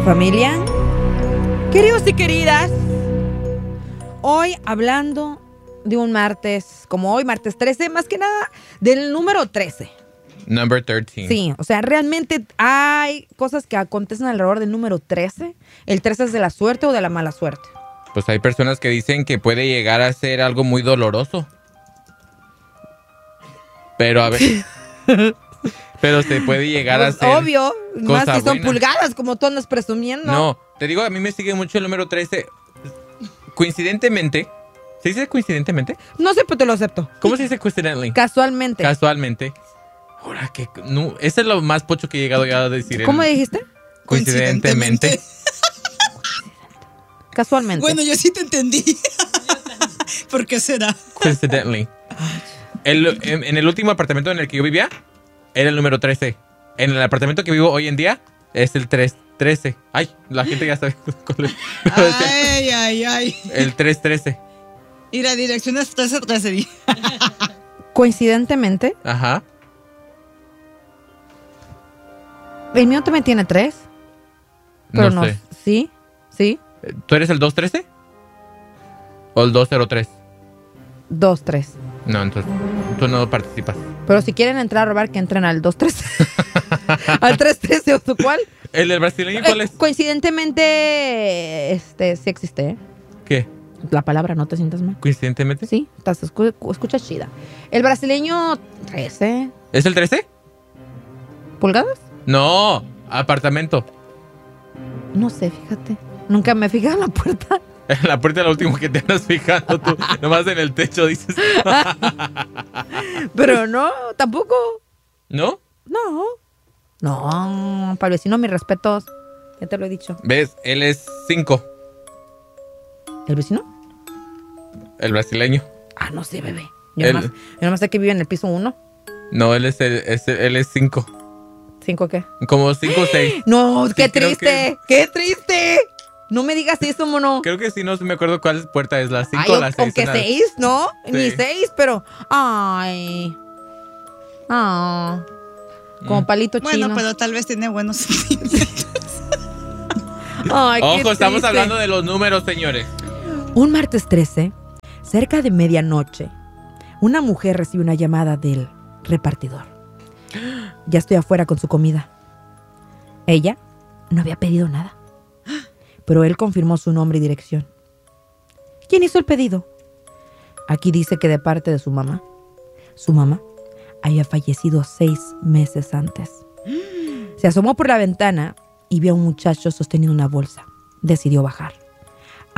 Familia, queridos y queridas, hoy hablando de un martes, como hoy, martes 13, más que nada del número 13. Number 13. Sí, o sea, realmente hay cosas que acontecen alrededor del número 13. ¿El 13 es de la suerte o de la mala suerte? Pues hay personas que dicen que puede llegar a ser algo muy doloroso. Pero a ver... Pero se puede llegar a ser... Obvio, más si son buena. pulgadas, como tú andas presumiendo. No, te digo, a mí me sigue mucho el número 13. Coincidentemente... ¿Se dice coincidentemente? No sé, pero te lo acepto. ¿Cómo se dice coincidentally? Casualmente. Casualmente. Ahora que... No, ese es lo más pocho que he llegado ya a decir. ¿Cómo dijiste? Coincidentemente. Casualmente. Bueno, yo sí te entendí. ¿Por qué será? Coincidentally. En el último apartamento en el que yo vivía, era el número 13. En el apartamento que vivo hoy en día, es el 13. Ay, la gente ya sabe cuál es. Ay. El 313. Y la dirección es 1313. Coincidentemente, Ajá. el mío también tiene 3. Pero no sé. Sí. ¿Tú eres el 213? ¿O el 203? 2, 3. No, entonces tú no participas. Pero si quieren entrar a robar, que entren al 213. Al 313 o su cuál. ¿El del brasileño cuál es? Coincidentemente, sí existe, ¿eh? ¿Qué? La palabra, no te sientas mal. ¿Coincidentemente? Sí, escuchas chida. El brasileño, 13 ¿Es el 13? pulgadas. No, apartamento. No sé, fíjate. Nunca me fijé en la puerta. En la puerta es lo último que te andas fijando tú. Nomás en el techo dices. Pero no, tampoco. ¿No? No, para el vecino, mis respetos. Ya te lo he dicho. ¿Ves? Él es 5. ¿El vecino? El brasileño. Ah, no sé, bebé. Yo nomás sé que vive en el piso 1. No, él es 5. ¿5 qué? Como 5 o 6. No, Sí, qué creo triste. ¡Qué triste! No me digas eso, mono. Creo que sí, no me acuerdo cuál puerta es, la 5 o la 6. Aunque 6, ¿no? Sí. Ni 6, pero... Ay. Como palito chino. Bueno, pero tal vez tiene buenos sentimientos. Ay, qué Ojo, estamos triste. hablando de los números, señores. Un martes 13, cerca de medianoche, una mujer recibe una llamada del repartidor. Ya estoy afuera con su comida. Ella no había pedido nada, pero él confirmó su nombre y dirección. ¿Quién hizo el pedido? Aquí dice que de parte de su mamá. Su mamá había fallecido 6 meses antes. Se asomó por la ventana y vio a un muchacho sosteniendo una bolsa. Decidió bajar.